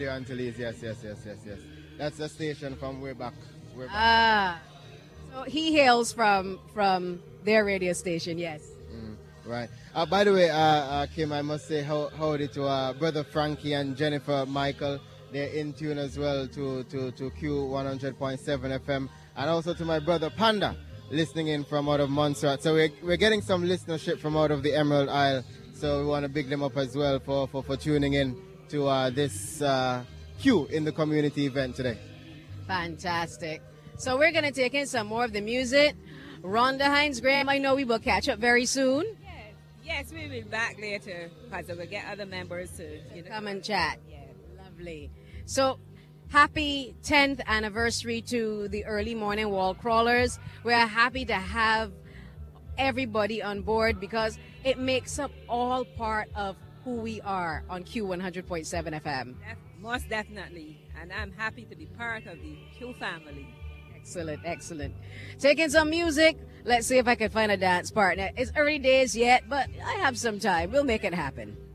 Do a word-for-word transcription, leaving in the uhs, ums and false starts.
Antilles, yes, yes, yes, yes, yes. That's the station from way back. Way back. Ah, so he hails from from their radio station, yes. Mm, right. Uh, by the way, uh, uh, Kim, I must say how, howdy to uh, brother Frankie and Jennifer Michael. They're in tune as well to, to, to Q one hundred point seven F M. And also to my brother Panda, listening in from out of Montserrat. So we're, we're getting some listenership from out of the Emerald Isle. So we want to big them up as well for, for, for tuning in to uh, this uh, Q in the community event today. Fantastic. So we're going to take in some more of the music. Rhonda Hines Graham, I know we will catch up very soon. Yes, yes, we will be back later because we'll get other members to you know. Come and chat. Yeah. Lovely. So happy tenth anniversary to the early morning wall crawlers. We're happy to have everybody on board because it makes up all part of who we are on Q one hundred point seven F M. Def- most definitely. And I'm happy to be part of the Q family. Excellent, excellent. Taking some music. Let's see if I can find a dance partner. It's early days yet, but I have some time. We'll make it happen.